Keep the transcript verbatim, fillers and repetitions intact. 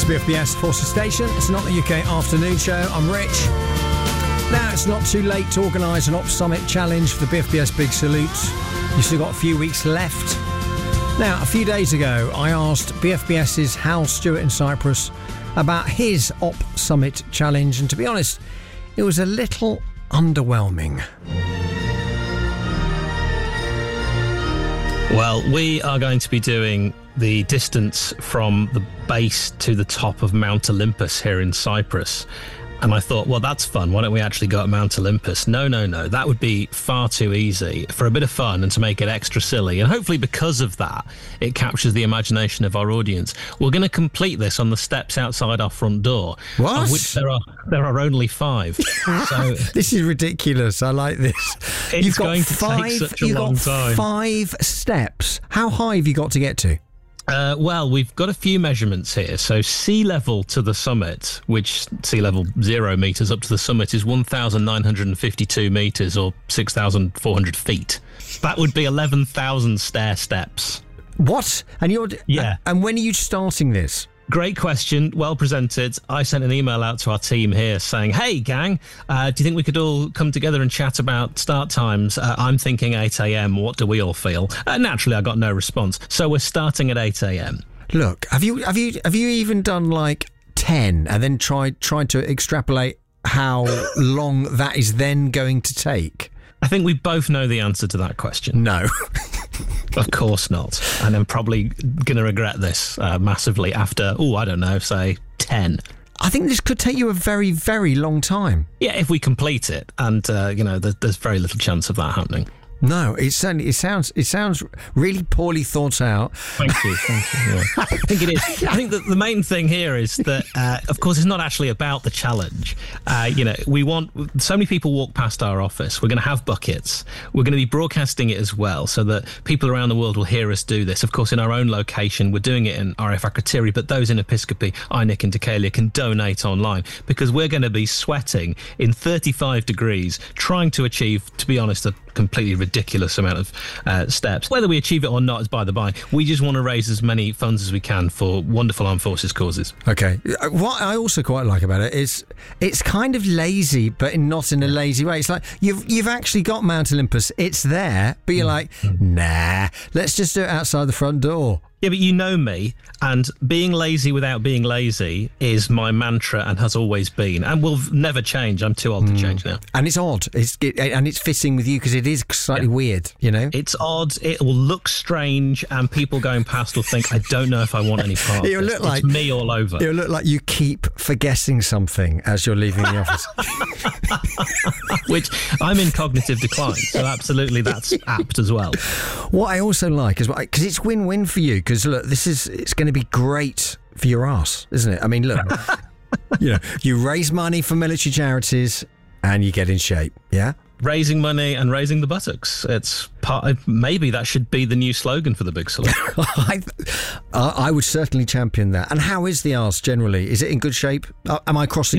B F B S Forces Station. It's not the U K afternoon show. I'm Rich. Now, it's not too late to organise an Op Summit challenge for the B F B S Big Salute. You've still got a few weeks left. Now, a few days ago, I asked BFBS's Hal Stewart in Cyprus about his Op Summit challenge, and to be honest, it was a little underwhelming. Well, we are going to be doing the distance from the base to the top of Mount Olympus here in Cyprus. And I thought, well, that's fun. Why don't we actually go at Mount Olympus? No, no, no. That would be far too easy. For a bit of fun and to make it extra silly, and hopefully because of that, it captures the imagination of our audience. We're going to complete this on the steps outside our front door, what? of which there are there are only five. So this is ridiculous. I like this. It's You've got going to five, take such a you've long got time. Five steps. How high have you got to get to? Uh, well, we've got a few measurements here. So sea level to the summit, which sea level zero metres up to the summit is one thousand nine hundred fifty-two metres or six thousand four hundred feet. That would be eleven thousand stair steps. What? And you're Yeah. And when are you starting this? Great question. Well presented. I sent an email out to our team here saying, hey, gang, uh, do you think we could all come together and chat about start times? Uh, I'm thinking eight a.m. What do we all feel? Uh, naturally, I got no response. So we're starting at eight a.m. Look, have you have you have you even done like ten and then tried tried to extrapolate how long that is then going to take? I think we both know the answer to that question. No. Of course not. And I'm probably going to regret this uh, massively after, oh, I don't know, say ten. I think this could take you a very, very long time. Yeah, if we complete it. And, uh, you know, there's, there's very little chance of that happening. No, it certainly it sounds it sounds really poorly thought out. Thank you. Thank you. Yeah. I think it is. I think that the main thing here is that, uh, of course, it's not actually about the challenge. Uh, you know, we want so many people walk past our office. We're going to have buckets. We're going to be broadcasting it as well, so that people around the world will hear us do this. Of course, in our own location, we're doing it in R F Akrotiri, but those in Episcopi, Einik and Deucalion can donate online because we're going to be sweating in thirty-five degrees, trying to achieve, to be honest, a completely ridiculous amount of uh, steps. Whether we achieve it or not is by the by. We just want to raise as many funds as we can for wonderful armed forces causes. Okay. What I also quite like about it is it's kind of lazy, but in, not in a lazy way. It's like you've you've actually got Mount Olympus. It's there, but you're like, nah, let's just do it outside the front door. Yeah, but you know me, and being lazy without being lazy is my mantra and has always been, and will never change. I'm too old to change now. And it's odd, it's it, and it's fitting with you because it is slightly yeah. weird, you know? It's odd, it will look strange, and people going past will think, I don't know if I want any part of It'll this. Look like, it's me all over. It'll look like you keep forgetting something as you're leaving the office. Which, I'm in cognitive decline, so absolutely that's apt as well. What I also like is, because it's win-win for you, because look, this is, it's going to be great for your ass, isn't it? I mean, look, you know, you raise money for military charities and you get in shape, yeah? Raising money and raising the buttocks. It's part of, maybe that should be the new slogan for the Big Salute. I, I would certainly champion that. And how is the arse generally? Is it in good shape? Am I crossing